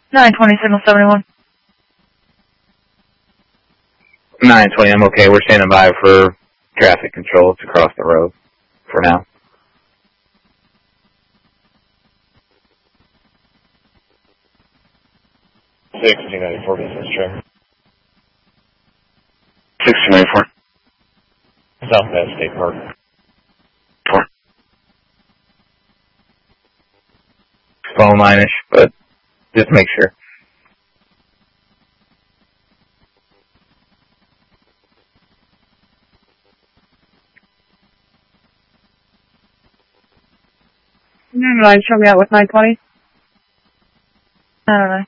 920, signal 71. 920, I'm okay. We're standing by for traffic control to cross the road for now. $1694 business check. 1694. Southwest State Park. 4. Phone line-ish, but just make sure. No, show me out with 920. I don't know.